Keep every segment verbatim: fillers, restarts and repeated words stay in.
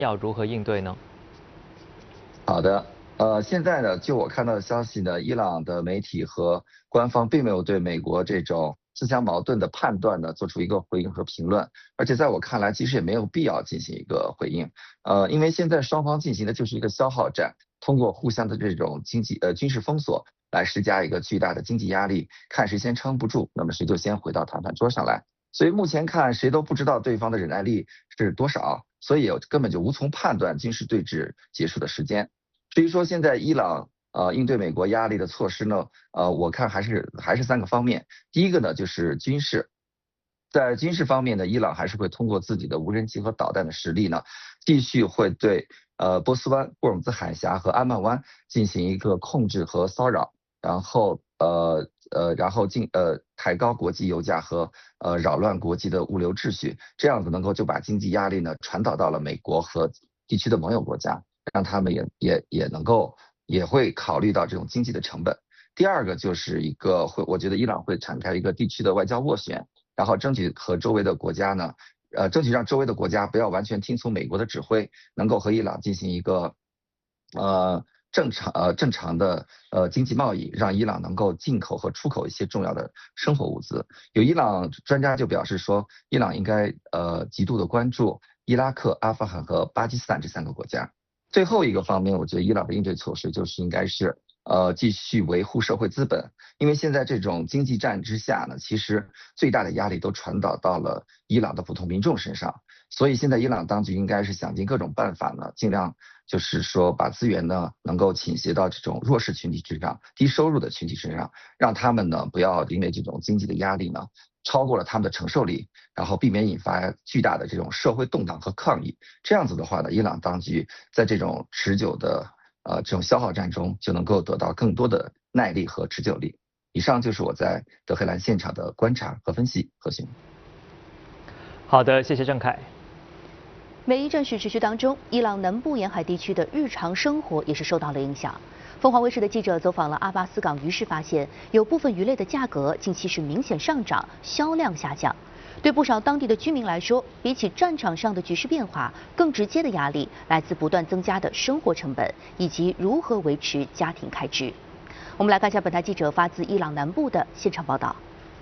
要如何应对呢？ 好的，呃，现在呢，就我看到的消息呢，伊朗的媒体和官方并没有对美国这种自相矛盾的判断呢做出一个回应和评论，而且在我看来，其实也没有必要进行一个回应，呃，因为现在双方进行的就是一个消耗战，通过互相的这种经济呃军事封锁来施加一个巨大的经济压力，看谁先撑不住，那么谁就先回到谈判桌上来。所以目前看谁都不知道对方的忍耐力是多少，所以根本就无从判断军事对峙结束的时间。至于说现在伊朗呃应对美国压力的措施呢，呃，我看还是还是三个方面。第一个呢就是军事，在军事方面呢，伊朗还是会通过自己的无人机和导弹的实力呢，继续会对呃波斯湾、霍尔木兹海峡和安曼湾进行一个控制和骚扰，然后呃呃然后进呃抬高国际油价和呃扰乱国际的物流秩序，这样子能够就把经济压力呢传导到了美国和地区的盟友国家。让他们也也也能够也会考虑到这种经济的成本。第二个就是一个会，我觉得伊朗会展开一个地区的外交斡旋，然后争取和周围的国家呢，呃，争取让周围的国家不要完全听从美国的指挥，能够和伊朗进行一个呃正常呃正常的呃经济贸易，让伊朗能够进口和出口一些重要的生活物资。有伊朗专家就表示说，伊朗应该呃极度的关注伊拉克、阿富汗和巴基斯坦这三个国家。最后一个方面，我觉得伊朗的应对措施就是应该是呃继续维护社会资本，因为现在这种经济战之下呢，其实最大的压力都传导到了伊朗的普通民众身上，所以现在伊朗当局应该是想尽各种办法呢，尽量就是说把资源呢能够倾斜到这种弱势群体身上、低收入的群体身上，让他们呢不要因为这种经济的压力呢超过了他们的承受力，然后避免引发巨大的这种社会动荡和抗议。这样子的话呢，伊朗当局在这种持久的呃这种消耗战中，就能够得到更多的耐力和持久力。以上就是我在德黑兰现场的观察和分析。何兄， 好的，谢谢郑凯。 美伊战事持续当中，伊朗南部沿海地区的日常生活也是受到了影响。凤凰卫视的记者走访了阿巴斯港鱼市，发现有部分鱼类的价格近期是明显上涨，销量下降。对不少当地的居民来说，比起战场上的局势变化，更直接的压力来自不断增加的生活成本以及如何维持家庭开支。我们来看一下本台记者发自伊朗南部的现场报道。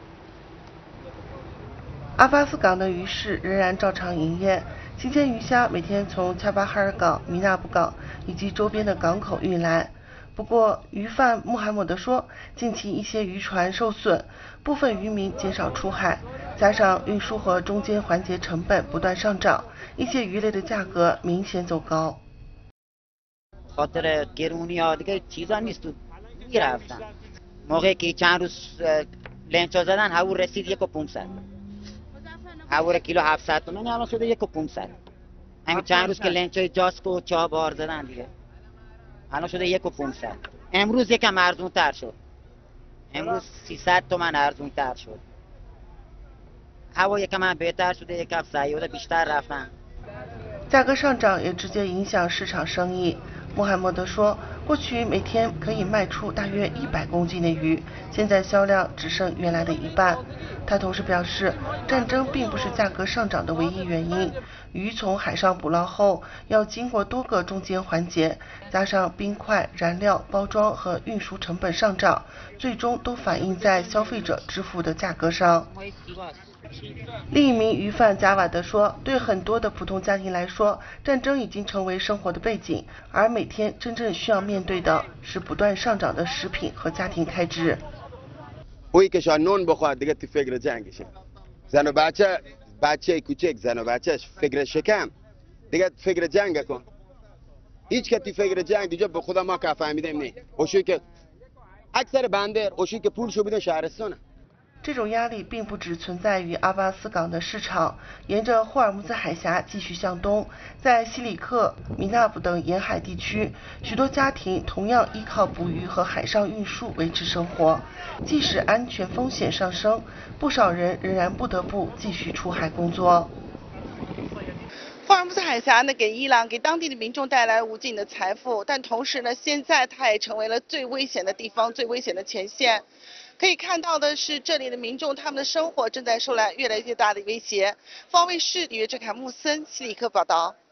阿巴斯港的鱼市仍然照常营业，新鲜鱼虾每天从恰巴哈尔港、米纳布港以及周边的港口运来。不过，鱼贩穆罕默德说，近期一些渔船受损，部分渔民减少出海，加上运输和中间环节成本不断上涨，一些鱼类的价格明显走高。 خاطر گرونی ها دیگه چیزا نیست تو میرفتن موقعی که چند روز لنچا زدن هوا رسید یک و پونصد هوا کیلو هفتصد تومن الان شده یک و پونصد همین چند روز که لنچای جاسک و چابهار زدن دیگه الان شده یک و پونصد امروز یکم ارزون تر شد امروز سیصد تومن ارزون تر شد هوا یکم هم بهتر شده یکم سیاده بیشتر رفتن 价格上涨也直接影响市场生意。穆罕默德说，过去每天可以卖出大约一百公斤的鱼，现在销量只剩原来的一半。他同时表示，战争并不是价格上涨的唯一原因，鱼从海上捕捞后要经过多个中间环节，加上冰块、燃料、包装和运输成本上涨，最终都反映在消费者支付的价格上。另一名鱼贩贾瓦德说，对很多的普通家庭来说，战争已经成为生活的背景，而每天真正需要面对的是不断上涨的食品和家庭开支。 اویی که شاید نون بخواد دیگه تو فکر جنگشه زن و بچه بچه کوچک زن و بچهش فکر شکم دیگه فکر جنگ کن هیچ که تو فکر جنگ دیگه به خدا ما که فهمیدیم نه اوشوی که اکثر بنده اوشوی که پولشو بده شهرستانه 这种压力并不只存在于阿巴斯港的市场，沿着霍尔木兹海峡继续向东，在西里克、米纳布等沿海地区，许多家庭同样依靠捕鱼和海上运输维持生活。即使安全风险上升，不少人仍然不得不继续出海工作。霍尔木兹海峡呢，给伊朗、给当地的民众带来无尽的财富，但同时呢，现在它也成为了最危险的地方、最危险的前线。可以看到的是，这里的民众他们的生活正在受到越来越大的威胁。方卫视记者郑凯木森西里克报道。